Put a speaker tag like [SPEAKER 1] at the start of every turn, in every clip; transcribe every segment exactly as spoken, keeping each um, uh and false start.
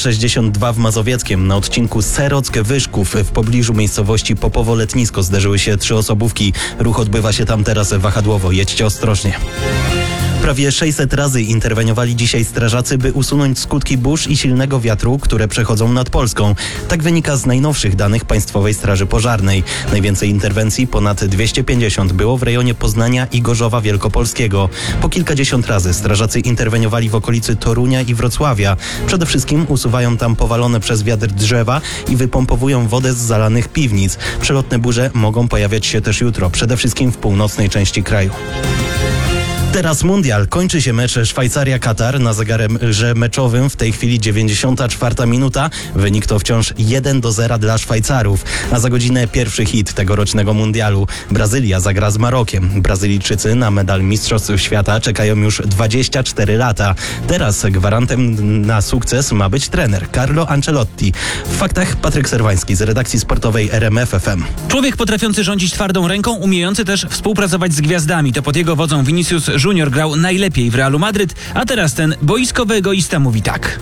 [SPEAKER 1] A sześćdziesiąt dwa w Mazowieckiem. Na odcinku Serock-Wyszków w pobliżu miejscowości Popowo-Letnisko zderzyły się trzy osobówki. Ruch odbywa się tam teraz wahadłowo. Jedźcie ostrożnie. Prawie sześćset razy interweniowali dzisiaj strażacy, by usunąć skutki burz i silnego wiatru, które przechodzą nad Polską. Tak wynika z najnowszych danych Państwowej Straży Pożarnej. Najwięcej interwencji, ponad dwieście pięćdziesiąt, było w rejonie Poznania i Gorzowa Wielkopolskiego. Po kilkadziesiąt razy strażacy interweniowali w okolicy Torunia i Wrocławia. Przede wszystkim usuwają tam powalone przez wiatr drzewa i wypompowują wodę z zalanych piwnic. Przelotne burze mogą pojawiać się też jutro, przede wszystkim w północnej części kraju. Teraz mundial. Kończy się mecz Szwajcaria-Katar. Na zegarze meczowym w tej chwili dziewięćdziesiąta czwarta minuta. Wynik to wciąż jeden do zera dla Szwajcarów. A za godzinę pierwszy hit tegorocznego mundialu. Brazylia zagra z Marokiem. Brazylijczycy na medal Mistrzostw Świata czekają już dwadzieścia cztery lata. Teraz gwarantem na sukces ma być trener Carlo Ancelotti. W faktach Patryk Serwański z redakcji sportowej R M F F M.
[SPEAKER 2] Człowiek potrafiący rządzić twardą ręką, umiejący też współpracować z gwiazdami. To pod jego wodzą Vinicius Junior grał najlepiej w Realu Madryt, a teraz ten boiskowy egoista mówi tak.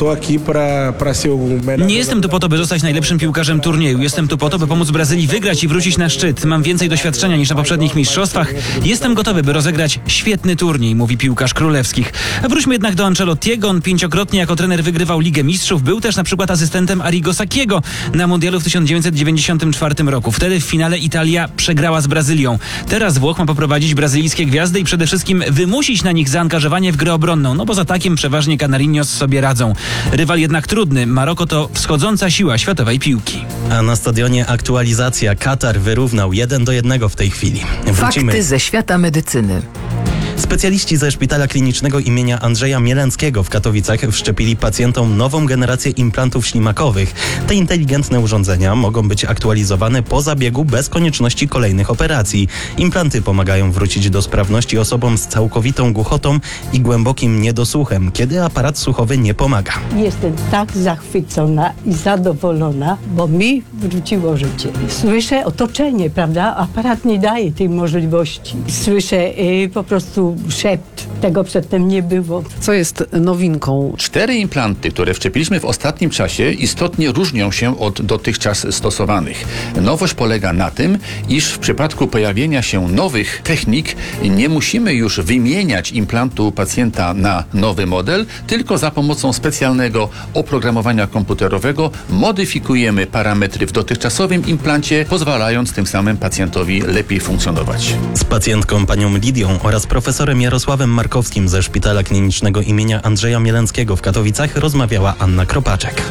[SPEAKER 2] Nie jestem tu po to, by zostać najlepszym piłkarzem turnieju. Jestem tu po to, by pomóc Brazylii wygrać i wrócić na szczyt. Mam więcej doświadczenia niż na poprzednich mistrzostwach. Jestem gotowy, by rozegrać świetny turniej, mówi piłkarz królewskich. Wróćmy jednak do Ancelottiego. On pięciokrotnie jako trener wygrywał Ligę Mistrzów. Był też na przykład asystentem Arrigo Sacchiego na mundialu w tysiąc dziewięćset dziewięćdziesiątym czwartym roku. Wtedy w finale Italia przegrała z Brazylią. Teraz Włoch ma poprowadzić brazylijskie gwiazdy i przede wszystkim wymusić na nich zaangażowanie w grę obronną, no bo za takim przeważnie Canarinos sobie radzą. Rywal jednak trudny. Maroko to wschodząca siła światowej piłki.
[SPEAKER 1] A na stadionie aktualizacja. Katar wyrównał jeden do jednego w tej chwili.
[SPEAKER 3] Wrócimy. Fakty ze świata medycyny.
[SPEAKER 1] Specjaliści ze Szpitala Klinicznego imienia Andrzeja Mielenckiego w Katowicach wszczepili pacjentom nową generację implantów ślimakowych. Te inteligentne urządzenia mogą być aktualizowane po zabiegu bez konieczności kolejnych operacji. Implanty pomagają wrócić do sprawności osobom z całkowitą głuchotą i głębokim niedosłuchem, kiedy aparat słuchowy nie pomaga.
[SPEAKER 4] Jestem tak zachwycona i zadowolona, bo mi wróciło życie. Słyszę otoczenie, prawda? Aparat nie daje tej możliwości. Słyszę yy, po prostu szept. Tego przedtem nie było.
[SPEAKER 3] Co jest nowinką?
[SPEAKER 5] Cztery implanty, które wszczepiliśmy w ostatnim czasie, istotnie różnią się od dotychczas stosowanych. Nowość polega na tym, iż w przypadku pojawienia się nowych technik nie musimy już wymieniać implantu pacjenta na nowy model, tylko za pomocą specjalnego oprogramowania komputerowego modyfikujemy parametry w dotychczasowym implancie, pozwalając tym samym pacjentowi lepiej funkcjonować.
[SPEAKER 1] Z pacjentką panią Lidią oraz profesorem Jarosławem Markowskim ze Szpitala Klinicznego imienia Andrzeja Mielenckiego w Katowicach rozmawiała Anna Kropaczek.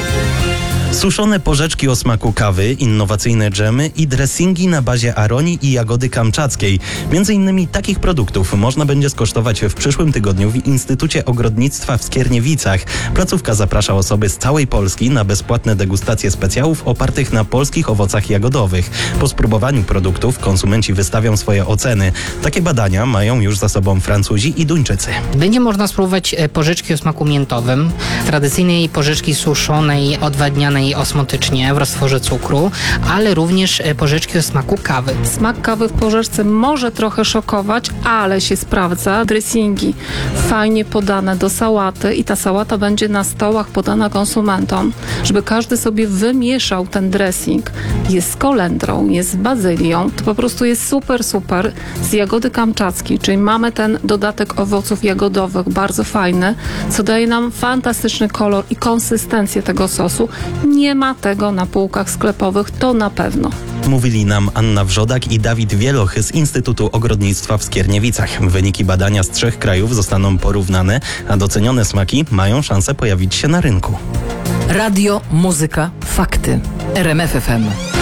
[SPEAKER 1] Suszone porzeczki o smaku kawy, innowacyjne dżemy i dressingi na bazie aronii i jagody kamczackiej. Między innymi takich produktów można będzie skosztować w przyszłym tygodniu w Instytucie Ogrodnictwa w Skierniewicach. Placówka zaprasza osoby z całej Polski na bezpłatne degustacje specjałów opartych na polskich owocach jagodowych. Po spróbowaniu produktów konsumenci wystawią swoje oceny. Takie badania mają już za sobą Francuzi i Duńczycy.
[SPEAKER 6] Będzie można spróbować porzeczki o smaku miętowym, tradycyjnej porzeczki suszonej, odwadnianej osmotycznie w roztworze cukru, ale również porzeczki o smaku kawy.
[SPEAKER 7] Smak kawy w porzeczce może trochę szokować, ale się sprawdza. Dressingi fajnie podane do sałaty i ta sałata będzie na stołach podana konsumentom, żeby każdy sobie wymieszał ten dressing. Jest z kolendrą, jest z bazylią. To po prostu jest super, super. Z jagody kamczackiej, czyli mamy ten dodatek owoców jagodowych, bardzo fajny, co daje nam fantastyczny kolor i konsystencję tego sosu. Nie ma tego na półkach sklepowych, to na pewno.
[SPEAKER 1] Mówili nam Anna Wrzodak i Dawid Wieloch z Instytutu Ogrodnictwa w Skierniewicach. Wyniki badania z trzech krajów zostaną porównane, a docenione smaki mają szansę pojawić się na rynku.
[SPEAKER 3] Radio, muzyka, fakty. R M F F M.